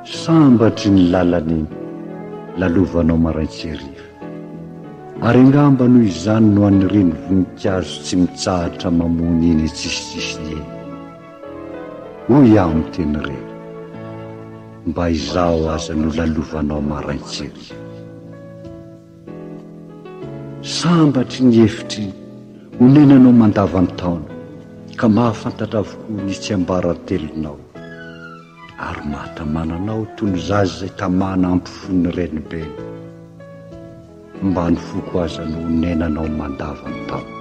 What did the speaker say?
sambatry ny lalany lalovanao maraitseriva ary angamba noho izany no anireny voninkazo tsy mitsahatra mamony eny tsisitsisy eny hoy aho miteny reny mba izao aza no lalovanao maraitseriva. Sambatry ny hefitry honenanao mandavan-taona ka mahafantatra avokoa ny tsiambaratelonao ary mahatamananao toy ny zazy izay tamana ampifony renibeny mba ny foko aza no honenanao mandavan-taona.